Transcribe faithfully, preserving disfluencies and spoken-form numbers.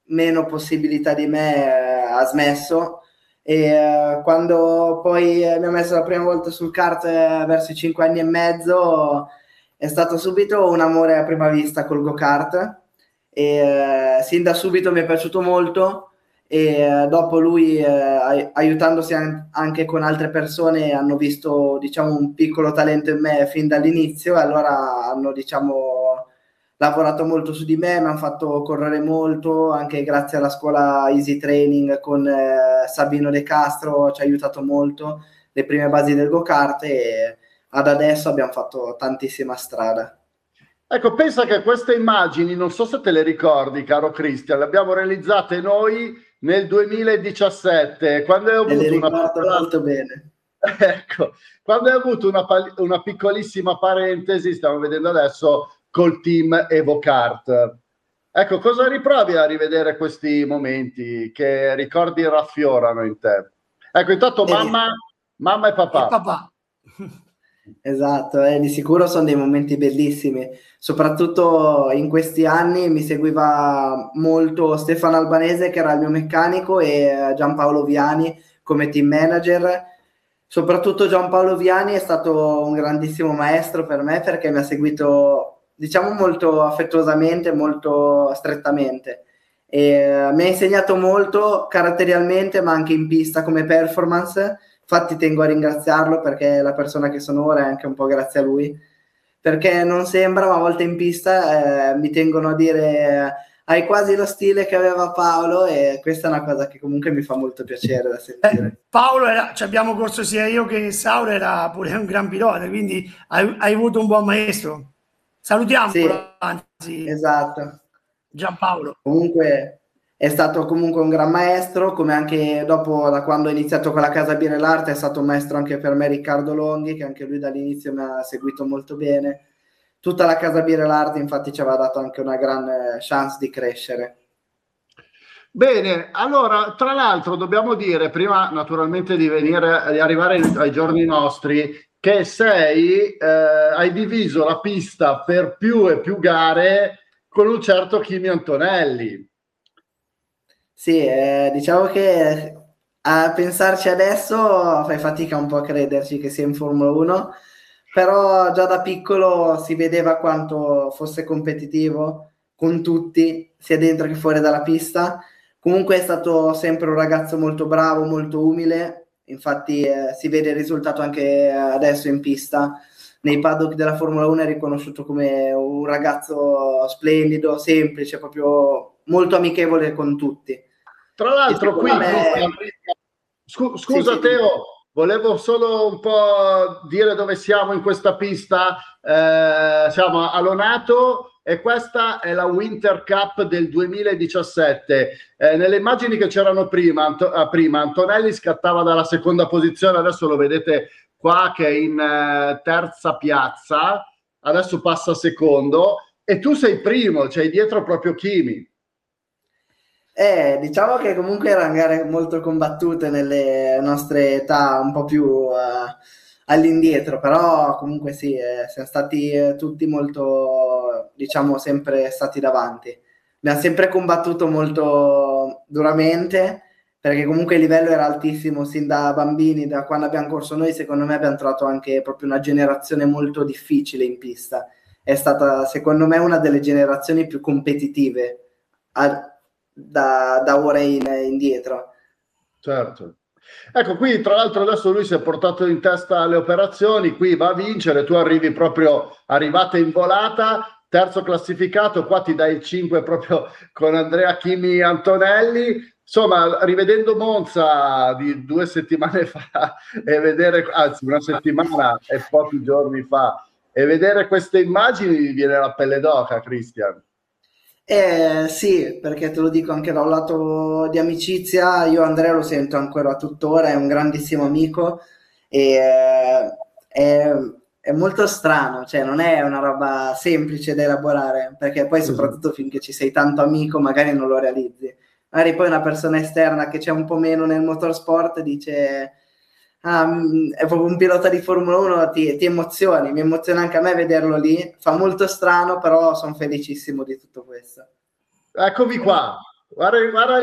meno possibilità di me eh, ha smesso, e eh, quando poi eh, mi ha messo la prima volta sul kart eh, verso i cinque anni e mezzo, è stato subito un amore a prima vista col go-kart, e eh, sin da subito mi è piaciuto molto, e eh, dopo lui, eh, ai- aiutandosi an- anche con altre persone, hanno visto, diciamo, un piccolo talento in me fin dall'inizio, e allora hanno, diciamo, lavorato molto su di me, mi hanno fatto correre molto, anche grazie alla scuola Easy Training con eh, Sabino De Castro, ci ha aiutato molto, le prime basi del go-kart, e ad adesso abbiamo fatto tantissima strada. Ecco, pensa che queste immagini, non so se te le ricordi, caro Cristian, le abbiamo realizzate noi nel duemiladiciassette, quando hai Me le avuto una ricordo piccola... molto bene. Ecco, quando hai avuto una, pal- una piccolissima parentesi, stiamo vedendo adesso col team EvoKart. Ecco, cosa riprovi a rivedere questi momenti? Che ricordi raffiorano in te? Ecco, intanto E di, mamma, mamma e E papà. papà. esatto, eh, di sicuro sono dei momenti bellissimi, soprattutto in questi anni mi seguiva molto Stefano Albanese, che era il mio meccanico, e eh, Giampaolo Viani come team manager. Soprattutto Giampaolo Viani è stato un grandissimo maestro per me, perché mi ha seguito, diciamo, molto affettuosamente, molto strettamente, e eh, mi ha insegnato molto caratterialmente, ma anche in pista come performance. Infatti tengo a ringraziarlo, perché la persona che sono ora è anche un po' grazie a lui, perché non sembra, ma a volte in pista eh, mi tengono a dire eh, hai quasi lo stile che aveva Paolo, e questa è una cosa che comunque mi fa molto piacere da sentire. Eh, Paolo, era, ci abbiamo corso sia io che Sauro, era pure un gran pilota, quindi hai, hai avuto un buon maestro. Salutiamolo, Sì, anzi, esatto. Giampaolo. Comunque è stato comunque un gran maestro, come anche dopo, da quando ho iniziato con la Casa Birra e l'Arte, è stato un maestro anche per me Riccardo Longhi, che anche lui dall'inizio mi ha seguito molto bene. Tutta la Casa Birra e l'Arte infatti ci aveva dato anche una grande chance di crescere. Bene, allora, tra l'altro dobbiamo dire, prima naturalmente di venire, di arrivare ai giorni nostri, che sei, eh, hai diviso la pista per più e più gare con un certo Kimi Antonelli. Sì, eh, diciamo che a pensarci adesso fai fatica un po' a crederci che sia in Formula uno, però già da piccolo si vedeva quanto fosse competitivo con tutti, sia dentro che fuori dalla pista. Comunque è stato sempre un ragazzo molto bravo, molto umile, infatti eh, si vede il risultato anche adesso in pista. Nei paddock della Formula uno è riconosciuto come un ragazzo splendido, semplice, proprio molto amichevole con tutti. Tra E l'altro qui, secondo me... scu- Sì, scusa sì, sì. Teo, volevo solo un po' dire dove siamo in questa pista. Eh, siamo a Lonato e questa è la Winter Cup del duemiladiciassette. Eh, nelle immagini che c'erano prima, Anto- ah, prima, Antonelli scattava dalla seconda posizione, adesso lo vedete qua che è in eh, terza piazza, adesso passa secondo e tu sei primo, c'hai dietro proprio Kimi. Eh, diciamo che comunque erano gare molto combattute nelle nostre età un po' più eh, all'indietro, però comunque sì, eh, siamo stati eh, tutti molto, diciamo, sempre stati davanti. Abbiamo sempre combattuto molto duramente, perché comunque il livello era altissimo sin da bambini, da quando abbiamo corso noi. Secondo me abbiamo trovato anche proprio una generazione molto difficile in pista. È stata, secondo me, una delle generazioni più competitive a- da, da ora in, indietro. Certo. Ecco, qui tra l'altro adesso lui si è portato in testa alle operazioni, qui va a vincere, tu arrivi proprio, arrivate in volata, terzo classificato, qua ti dai il cinque proprio con Andrea Kimi Antonelli. Insomma, rivedendo Monza di due settimane fa e vedere, anzi una settimana e pochi giorni fa, e vedere queste immagini mi viene la pelle d'oca, Cristian. Eh, sì, perché te lo dico anche da un lato di amicizia, io Andrea lo sento ancora tuttora, è un grandissimo amico, e eh, è, è molto strano, cioè non è una roba semplice da elaborare, perché poi Esatto. soprattutto finché ci sei tanto amico magari non lo realizzi. Magari poi una persona esterna che c'è un po' meno nel motorsport dice ah, mm, è proprio un pilota di Formula uno, ti, ti emozioni, mi emoziona anche a me vederlo lì, fa molto strano, però sono felicissimo di tutto questo. Eccovi qua. Guarda, guarda